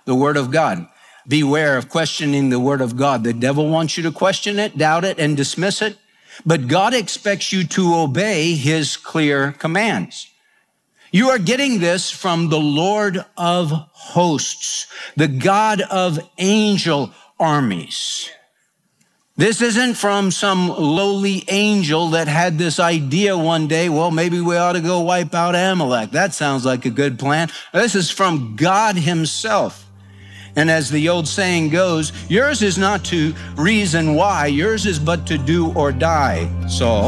the word of God. Beware of questioning the word of God. The devil wants you to question it, doubt it, and dismiss it. But God expects you to obey his clear commands. You are getting this from the Lord of hosts, the God of angel armies. This isn't from some lowly angel that had this idea one day, well, maybe we ought to go wipe out Amalek. That sounds like a good plan. This is from God himself. And as the old saying goes, yours is not to reason why, yours is but to do or die, Saul.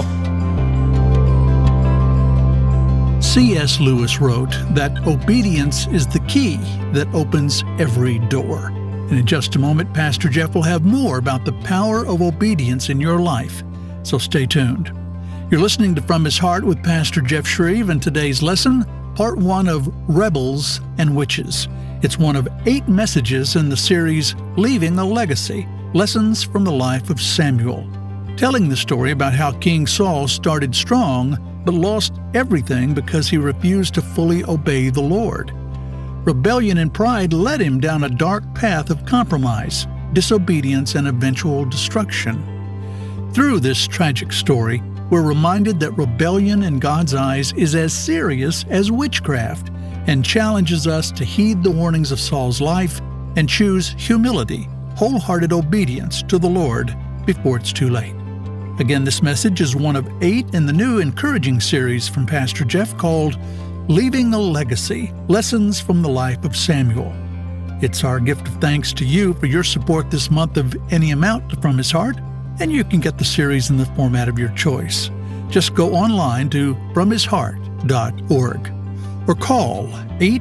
C.S. Lewis wrote that obedience is the key that opens every door. And in just a moment, Pastor Jeff will have more about the power of obedience in your life. So stay tuned. You're listening to From His Heart with Pastor Jeff Shreve, and today's lesson, part 1 of Rebels and Witches. It's one of 8 messages in the series Leaving a Legacy, Lessons from the Life of Samuel, telling the story about how King Saul started strong but lost everything because he refused to fully obey the Lord. Rebellion and pride led him down a dark path of compromise, disobedience, and eventual destruction. Through this tragic story, we're reminded that rebellion in God's eyes is as serious as witchcraft, and challenges us to heed the warnings of Saul's life and choose humility, wholehearted obedience to the Lord before it's too late. Again, this message is one of 8 in the new encouraging series from Pastor Jeff called Leaving a Legacy, Lessons from the Life of Samuel. It's our gift of thanks to you for your support this month of any amount From His Heart, and you can get the series in the format of your choice. Just go online to fromhisheart.org. or call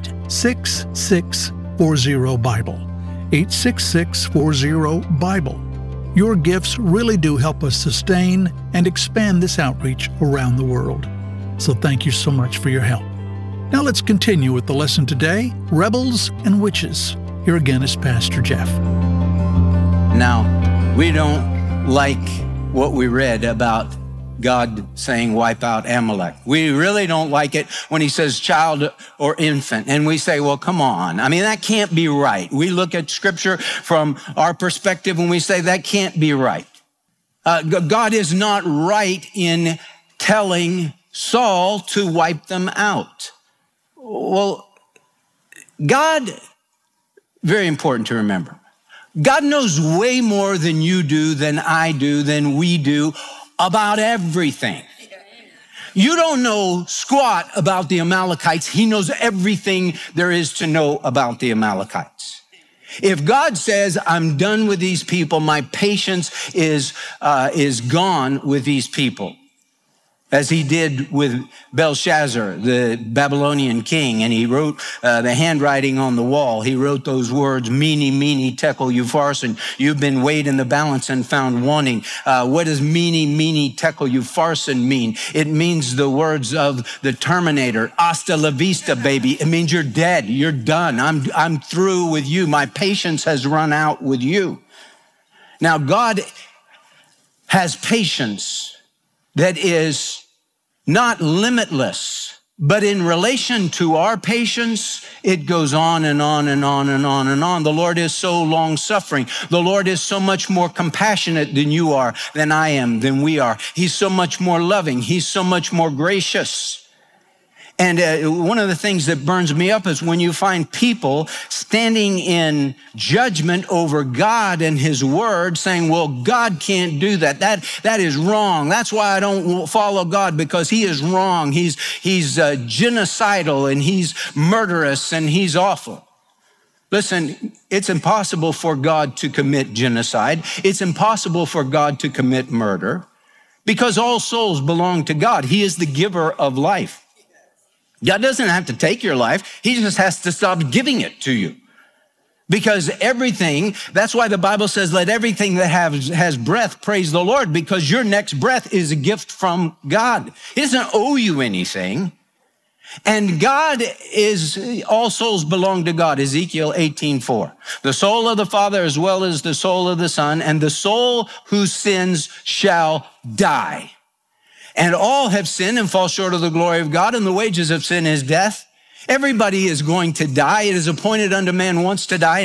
866-40-BIBLE, 866-40-BIBLE. Your gifts really do help us sustain and expand this outreach around the world. So thank you so much for your help. Now let's continue with the lesson today, Rebels and Witches. Here again is Pastor Jeff. Now, we don't like what we read about God saying, wipe out Amalek. We really don't like it when he says child or infant. And we say, well, come on. I mean, that can't be right. We look at scripture from our perspective and we say that can't be right. God is not right in telling Saul to wipe them out. Well, God, very important to remember, God knows way more than you do, than I do, than we do, about everything. You don't know squat about the Amalekites. He knows everything there is to know about the Amalekites. If God says, I'm done with these people, my patience is gone with these people, as he did with Belshazzar, the Babylonian king, and he wrote the handwriting on the wall. He wrote those words, mene, mene, tekel, upharsin. You've been weighed in the balance and found wanting. What does mene, mene, tekel, upharsin mean? It means the words of the Terminator, hasta la vista, baby. It means you're dead, you're done. I'm through with you. My patience has run out with you. Now, God has patience that is not limitless, but in relation to our patience, it goes on and on and on and on and on. The Lord is so long-suffering. The Lord is so much more compassionate than you are, than I am, than we are. He's so much more loving. He's so much more gracious. And one of the things that burns me up is when you find people standing in judgment over God and his word saying, well, God can't do that. That is wrong. That's why I don't follow God, because he is wrong. He's genocidal and he's murderous and he's awful. Listen, it's impossible for God to commit genocide. It's impossible for God to commit murder because all souls belong to God. He is the giver of life. God doesn't have to take your life. He just has to stop giving it to you. Because everything, that's why the Bible says, let everything that has breath praise the Lord, because your next breath is a gift from God. He doesn't owe you anything. And God is, all souls belong to God, Ezekiel 18:4. The soul of the Father as well as the soul of the Son, and the soul who sins shall die. And all have sinned and fall short of the glory of God, and the wages of sin is death. Everybody is going to die. It is appointed unto man once to die.